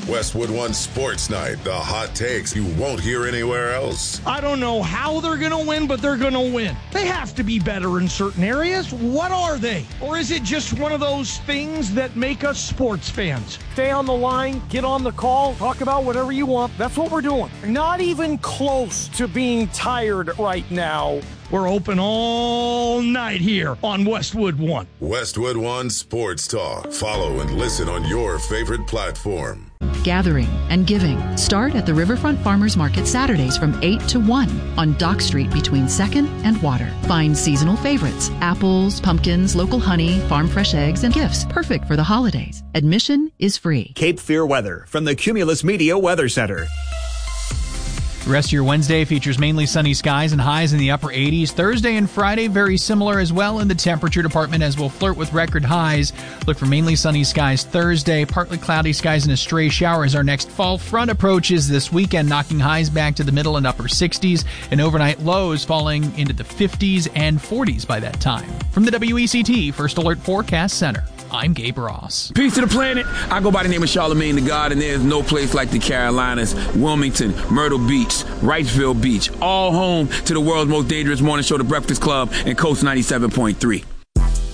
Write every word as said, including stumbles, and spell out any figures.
Westwood One Sports Night, the hot takes you won't hear anywhere else. I don't know how they're going to win, but they're going to win. They have to be better in certain areas. What are they? Or is it just one of those things that make us sports fans? Stay on the line, get on the call, talk about whatever you want. That's what we're doing. Not even close to being tired right now. We're open all night here on Westwood One. Westwood One Sports Talk. Follow and listen on your favorite platform. Gathering and giving start at the Riverfront Farmers Market Saturdays from eight to one on Dock Street between second and Water. Find seasonal favorites, apples, pumpkins, local honey, farm fresh eggs, and gifts perfect for the holidays. Admission is free. Cape Fear weather from the Cumulus Media Weather Center. The rest of your Wednesday features mainly sunny skies and highs in the upper eighties. Thursday and Friday very similar as well in the temperature department, as we'll flirt with record highs. Look for mainly sunny skies Thursday, partly cloudy skies and a stray shower as our next fall front approaches this weekend, knocking highs back to the middle and upper sixties and overnight lows falling into the fifties and forties by that time. From the W E C T First Alert Forecast Center, I'm Gabe Ross. Peace to the planet. I go by the name of Charlemagne the God, and there's no place like the Carolinas, Wilmington, Myrtle Beach, Wrightsville Beach, all home to the world's most dangerous morning show, The Breakfast Club, and Coast ninety-seven point three.